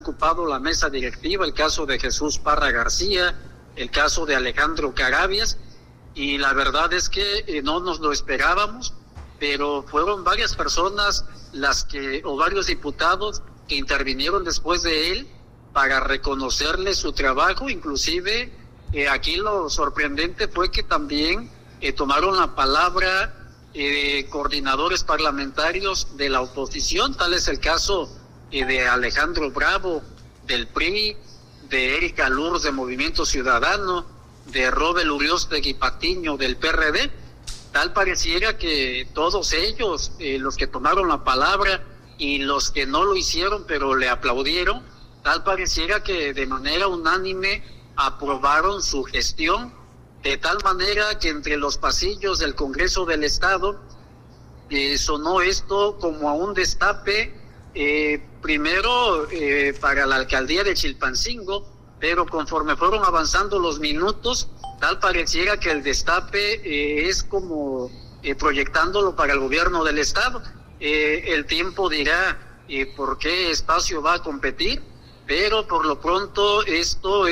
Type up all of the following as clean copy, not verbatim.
ocupado la mesa directiva, el caso de Jesús Parra García, el caso de Alejandro Carabias, y la verdad es que no nos lo esperábamos, pero fueron varias personas o varios diputados que intervinieron después de él para reconocerle su trabajo. Inclusive aquí lo sorprendente fue que también tomaron la palabra coordinadores parlamentarios de la oposición. Tal es el caso de Alejandro Bravo del PRI, de Erika Lurs de Movimiento Ciudadano, de Robert Uriostegui Patiño del PRD. Tal pareciera que todos ellos, los que tomaron la palabra y los que no lo hicieron pero le aplaudieron, tal pareciera que de manera unánime aprobaron su gestión, de tal manera que entre los pasillos del Congreso del Estado sonó esto como a un destape, primero para la alcaldía de Chilpancingo, pero conforme fueron avanzando los minutos, tal pareciera que el destape es como proyectándolo para el gobierno del Estado. El tiempo dirá por qué espacio va a competir, pero por lo pronto esto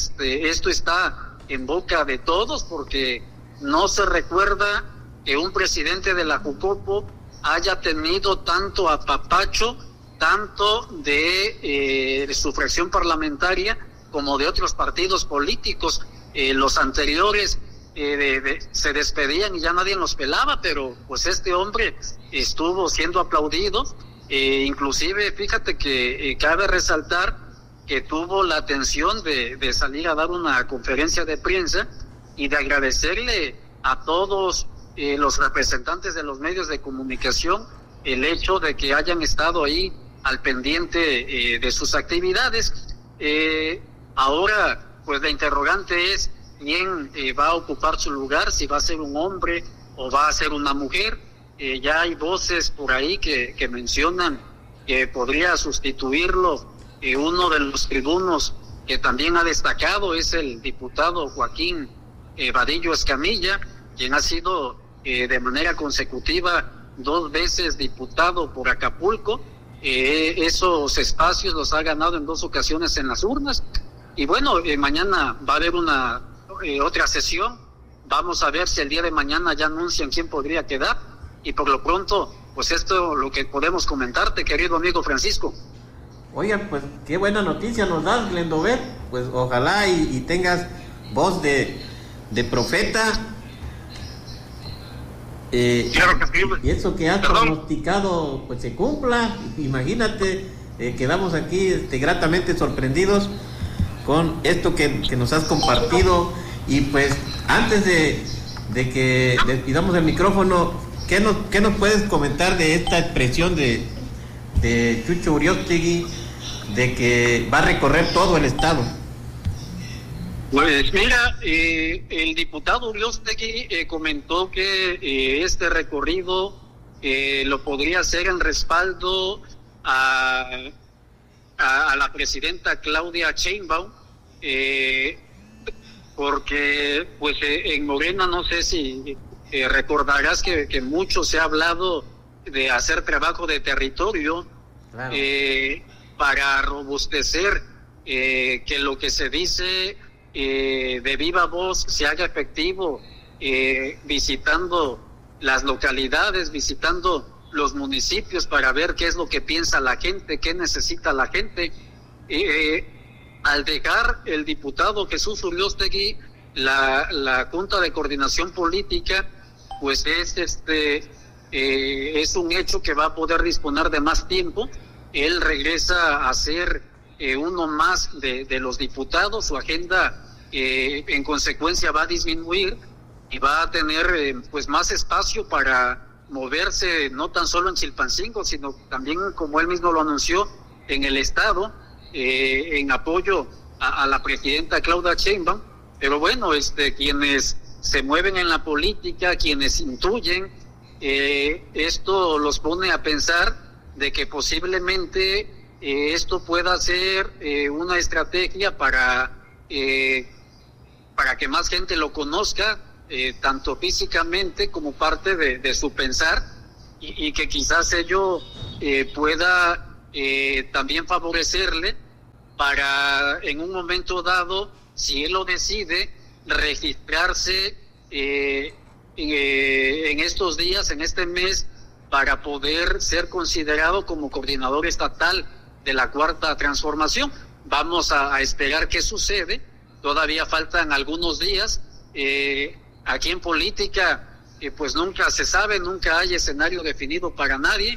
está en boca de todos, porque no se recuerda que un presidente de la Jucopo haya tenido tanto apapacho, tanto de su fracción parlamentaria como de otros partidos políticos. Los anteriores se despedían y ya nadie los pelaba, pero pues este hombre estuvo siendo aplaudido. Inclusive fíjate que cabe resaltar que tuvo la atención de salir a dar una conferencia de prensa y de agradecerle a todos los representantes de los medios de comunicación el hecho de que hayan estado ahí al pendiente de sus actividades. Ahora, pues la interrogante es quién va a ocupar su lugar, si va a ser un hombre o va a ser una mujer. Ya hay voces por ahí que mencionan que podría sustituirlo. Uno de los tribunos que también ha destacado es el diputado Joaquín Vadillo Escamilla, quien ha sido de manera consecutiva 2 veces diputado por Acapulco. Esos espacios los ha ganado en 2 ocasiones en las urnas. Y bueno, mañana va a haber una otra sesión. Vamos a ver si el día de mañana ya anuncian quién podría quedar. Y por lo pronto, pues esto es lo que podemos comentarte, querido amigo Francisco. Oigan, pues qué buena noticia nos das, Glendover. Pues ojalá y tengas voz de profeta. Claro que sí. Y eso que has pronosticado pues se cumpla. Imagínate, quedamos aquí gratamente sorprendidos con esto que nos has compartido. Y pues antes de que despidamos el micrófono, ¿qué nos puedes comentar de esta expresión de Chucho Uriostegui de que va a recorrer todo el estado? Pues mira, el diputado Uriostegui comentó que este recorrido lo podría hacer en respaldo a la presidenta Claudia Sheinbaum, porque pues en Morena, no sé si recordarás que mucho se ha hablado de hacer trabajo de territorio. Claro. Para robustecer que lo que se dice de viva voz se haga efectivo, visitando las localidades, visitando los municipios para ver qué es lo que piensa la gente, qué necesita la gente. Al dejar el diputado Jesús Uriostegui la Junta de Coordinación Política, pues es un hecho que va a poder disponer de más tiempo. Él regresa a ser uno más de los diputados. Su agenda en consecuencia va a disminuir y va a tener pues más espacio para moverse, no tan solo en Chilpancingo, sino también, como él mismo lo anunció, en el estado, en apoyo a la presidenta Claudia Sheinbaum. Pero bueno, quienes se mueven en la política, quienes intuyen, esto los pone a pensar de que posiblemente esto pueda ser una estrategia para que más gente lo conozca, tanto físicamente como parte de su pensar, y que quizás ello pueda también favorecerle para en un momento dado, si él lo decide, registrarse en estos días, en este mes, para poder ser considerado como coordinador estatal de la Cuarta Transformación. Vamos a esperar qué sucede. Todavía faltan algunos días. Aquí en política, pues nunca se sabe, nunca hay escenario definido para nadie.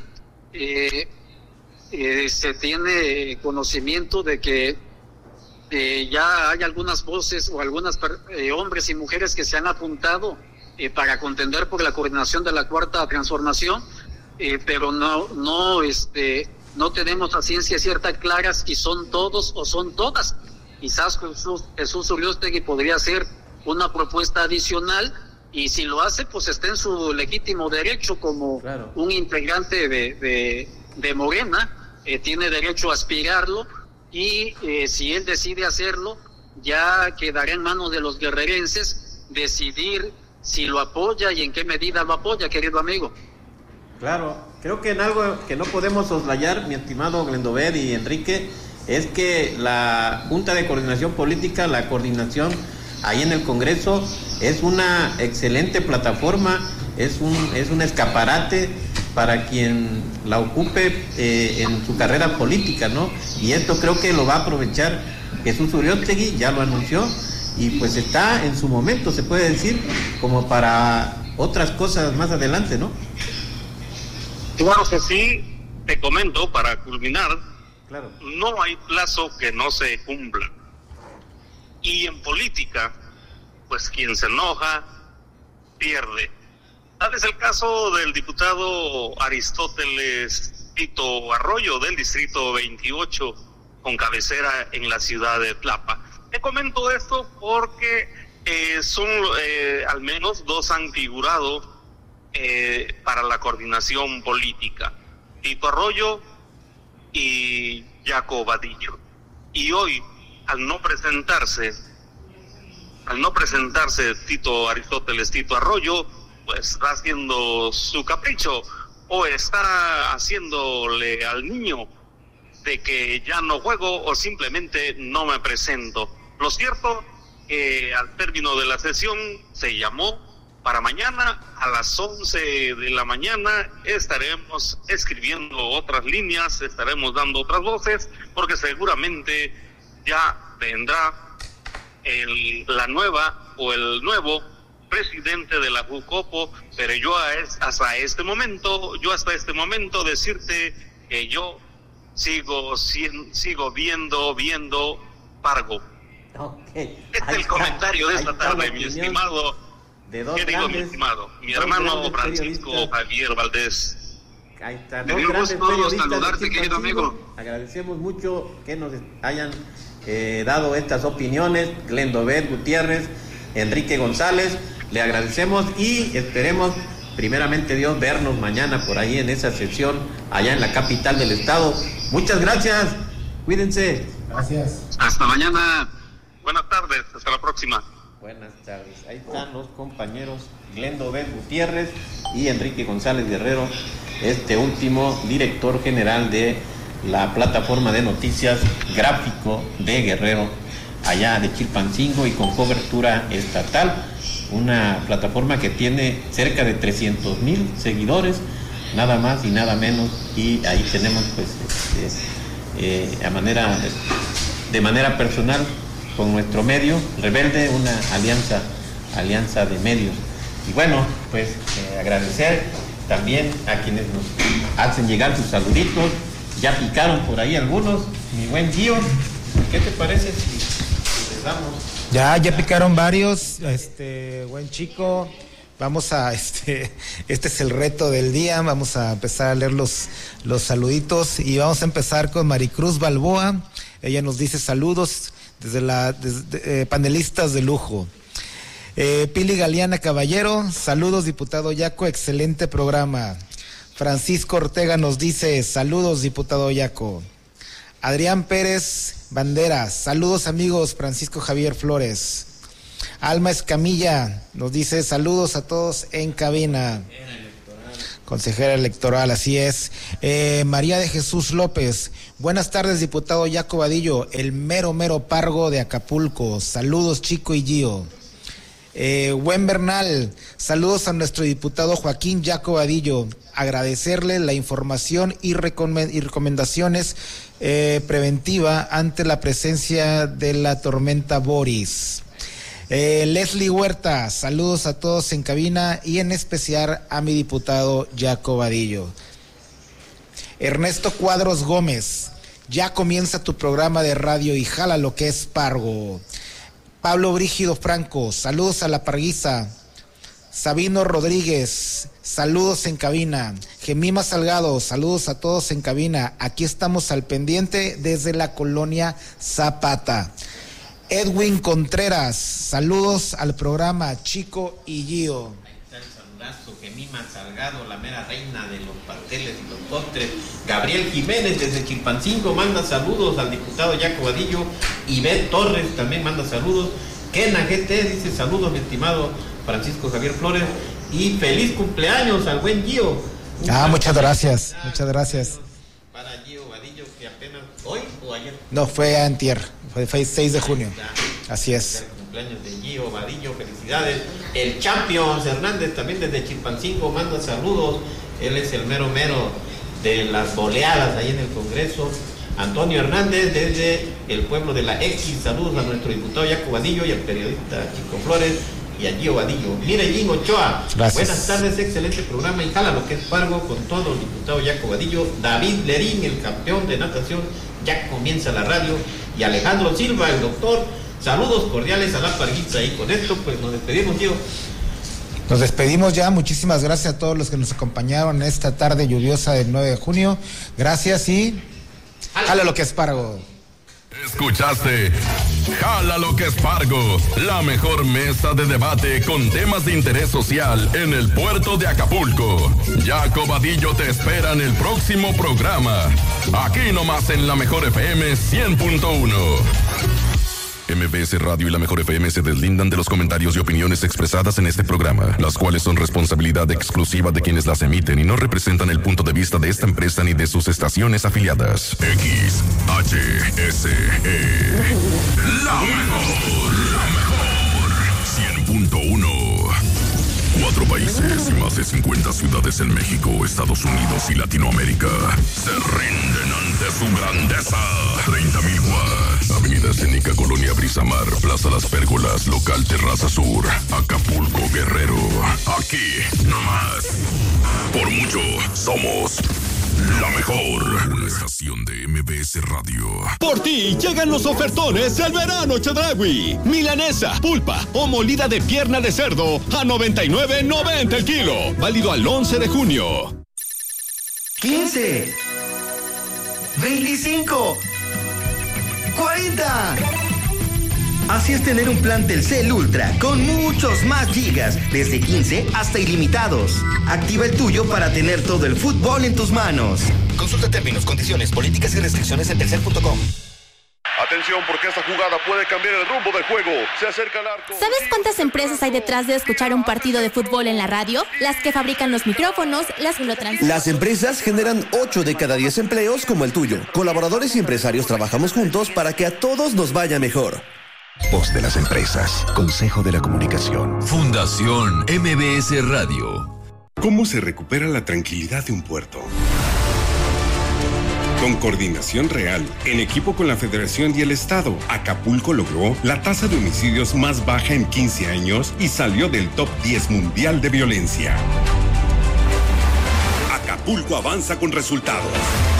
Se tiene conocimiento de que ya hay algunas voces o algunas hombres y mujeres que se han apuntado para contender por la coordinación de la Cuarta Transformación, pero no tenemos a ciencia cierta claras si son todos o son todas. Quizás Jesús Uriostegui podría hacer una propuesta adicional, y si lo hace, pues está en su legítimo derecho como un integrante de Morena, tiene derecho a aspirarlo, y si él decide hacerlo, ya quedará en manos de los guerrerenses decidir si lo apoya y en qué medida lo apoya, querido amigo. Claro, creo que en algo que no podemos soslayar, mi estimado Glendover y Enrique, es que la Junta de Coordinación Política, la coordinación ahí en el Congreso, es una excelente plataforma, es un escaparate para quien la ocupe en su carrera política, ¿no? Y esto creo que lo va a aprovechar Jesús Uriostegui, ya lo anunció, y pues está en su momento, se puede decir, como para otras cosas más adelante, ¿no? Claro que sí. Te comento, para culminar, claro, no hay plazo que no se cumpla. Y en política, pues quien se enoja, pierde. Tal es el caso del diputado Aristóteles Tito Arroyo, del distrito 28, con cabecera en la ciudad de Tlapa. Te comento esto porque son al menos dos han figurado para la coordinación política: Tito Arroyo y Jaco Vadillo. Y hoy, al no presentarse Tito Aristóteles Tito Arroyo, pues está haciendo su capricho, o está haciéndole al niño de que ya no juego o simplemente no me presento. Lo cierto, al término de la sesión se llamó para mañana a las 11 de la mañana. Estaremos escribiendo otras líneas, estaremos dando otras voces, porque seguramente ya vendrá la nueva o el nuevo presidente de la Jucopo, pero yo hasta este momento decirte que yo sigo viendo Fargo. Okay. Este es el comentario de esta tarde, mi estimado. ¿Qué digo, mi estimado? Mi hermano Francisco Javier Valdés. Ahí está. Me dio gusto saludarte, querido amigo. Agradecemos mucho que nos hayan dado estas opiniones. Glendover Gutiérrez, Enrique González, le agradecemos y esperemos, primeramente Dios, vernos mañana por ahí en esa sesión allá en la capital del estado. Muchas gracias, cuídense. Gracias. Hasta mañana. Buenas tardes, hasta la próxima. Buenas tardes. Ahí están los compañeros Glendover Gutiérrez y Enrique González Guerrero, este último director general de la plataforma de noticias Gráfico de Guerrero, allá de Chilpancingo, y con cobertura estatal. Una plataforma que tiene cerca de 300,000 seguidores, nada más y nada menos, y ahí tenemos pues de manera personal con nuestro medio Rebelde, una alianza de medios. Y bueno, pues agradecer también a quienes nos hacen llegar sus saluditos. Ya picaron por ahí algunos, mi buen Gio, ¿qué te parece si les damos? Ya picaron varios, buen chico. Vamos a, este es el reto del día. Vamos a empezar a leer los saluditos y vamos a empezar con Maricruz Balboa. Ella nos dice saludos desde panelistas de lujo. Pili Galeana Caballero, saludos diputado Yaco, excelente programa. Francisco Ortega nos dice saludos diputado Yaco. Adrián Pérez Banderas, saludos amigos. Francisco Javier Flores. Alma Escamilla nos dice saludos a todos en cabina. Consejera electoral, así es. María de Jesús López, buenas tardes, diputado Jaco Vadillo, el mero pargo de Acapulco. Saludos, Chico y Gio. Buen Bernal, saludos a nuestro diputado Joaquín Jaco Vadillo. Agradecerle la información y recomendaciones preventiva ante la presencia de la tormenta Boris. Leslie Huerta, saludos a todos en cabina y en especial a mi diputado Jaco Vadillo. Ernesto Cuadros Gómez, ya comienza tu programa de radio y jala lo que es pargo. Pablo Brígido Franco, saludos a la parguiza. Sabino Rodríguez, saludos en cabina. Gemima Salgado, saludos a todos en cabina. Aquí estamos al pendiente desde la colonia Zapata. Edwin Contreras, saludos al programa Chico y Gio. Ahí está el saludazo, Gemima Salgado, la mera reina de los pasteles y los postres. Gabriel Jiménez desde Chilpancingo manda saludos al diputado Jaco Vadillo. Ivette Torres también manda saludos. Kena GT dice saludos, mi estimado Francisco Javier Flores. Y feliz cumpleaños al buen Gio. Muchas gracias, muchas gracias. Para Gio Vadillo, que apenas hoy o ayer. No, fue antier. Fue 6 de junio. Así es. El cumpleaños de Gio Vadillo, felicidades. El Champions Hernández también desde Chilpancingo manda saludos. Él es el mero de las boleadas ahí en el Congreso. Antonio Hernández desde el pueblo de la X, saludos a nuestro diputado Jaco Vadillo y al periodista Chico Flores y a Gio Vadillo. Mirellín Ochoa, gracias. Buenas tardes, excelente programa y jala lo que es pargo con todo el diputado Jaco Vadillo. David Lerín, el campeón de natación, ya comienza la radio. Y Alejandro Silva, el doctor, saludos cordiales a la parguiza. Y con esto pues nos despedimos, Gio. Nos despedimos ya, muchísimas gracias a todos los que nos acompañaron esta tarde lluviosa del 9 de junio. Gracias y jala lo que es pargo. Escuchaste Jala lo que es Pargo, la mejor mesa de debate con temas de interés social en el puerto de Acapulco. Jaco Vadillo te espera en el próximo programa, aquí nomás en la Mejor FM 100.1. MBS Radio y la Mejor FM se deslindan de los comentarios y opiniones expresadas en este programa, las cuales son responsabilidad exclusiva de quienes las emiten y no representan el punto de vista de esta empresa ni de sus estaciones afiliadas. XHSE. La mejor 100.1. 4 países y más de 50 ciudades en México, Estados Unidos y Latinoamérica se rinden ante su grandeza. 30,000 watts. Avenida Escénica, Colonia Brisamar, Plaza Las Pérgolas, Local Terraza Sur, Acapulco, Guerrero. Aquí, nomás. Por mucho, somos la mejor. Una estación de MBS Radio. Por ti llegan los ofertones del verano Chedraui. Milanesa, pulpa o molida de pierna de cerdo a $99.90 el kilo. Válido al 11 de junio. 15, 25, 40. Así es tener un plan Telcel Ultra con muchos más gigas, desde 15 hasta ilimitados. Activa el tuyo para tener todo el fútbol en tus manos. Consulta términos, condiciones, políticas y restricciones en telcel.com. Atención, porque esta jugada puede cambiar el rumbo del juego. Se acerca el arco. ¿Sabes cuántas empresas hay detrás de escuchar un partido de fútbol en la radio? Las que fabrican los micrófonos, las que lo transmiten. Las empresas generan 8 de cada 10 empleos como el tuyo. Colaboradores y empresarios trabajamos juntos para que a todos nos vaya mejor. Voz de las empresas. Consejo de la Comunicación. Fundación MBS Radio. ¿Cómo se recupera la tranquilidad de un puerto? Con coordinación real, en equipo con la Federación y el Estado, Acapulco logró la tasa de homicidios más baja en 15 años y salió del top 10 mundial de violencia. Acapulco avanza con resultados.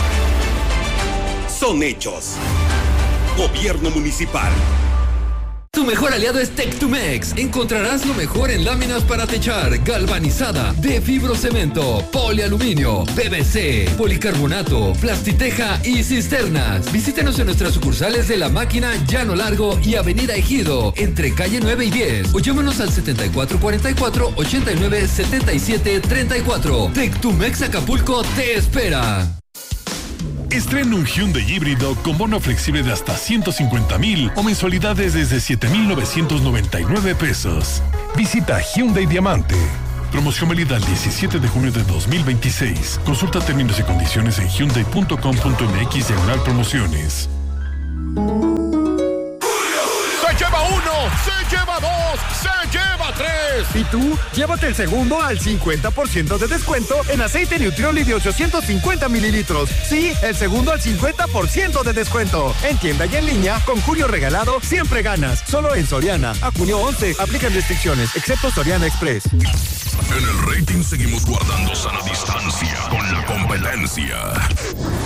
Son hechos. Gobierno Municipal. Tu mejor aliado es Tectumex. Encontrarás lo mejor en láminas para techar, galvanizada, de fibrocemento, polialuminio, PVC, policarbonato, plastiteja y cisternas. Visítanos en nuestras sucursales de La Máquina, Llano Largo y Avenida Ejido, entre calle 9 y 10. O llámanos al 7444-897734. Tectumex Acapulco te espera. Estrena un Hyundai híbrido con bono flexible de hasta 150,000 o mensualidades desde 7,999 pesos. Visita Hyundai Diamante. Promoción válida el 17 de junio de 2026. Consulta términos y condiciones en hyundai.com.mx/promociones. ¡Se lleva uno! ¡Se lleva dos! ¡Se lleva tres! ¿Y tú? Llévate el segundo al 50% de descuento en aceite Nutrioli de 850 mililitros. Sí, el segundo al 50% de descuento. En tienda y en línea, con Julio Regalado, siempre ganas. Solo en Soriana. A junio 11, aplican restricciones, excepto Soriana Express. En el rating seguimos guardando sana distancia con la competencia.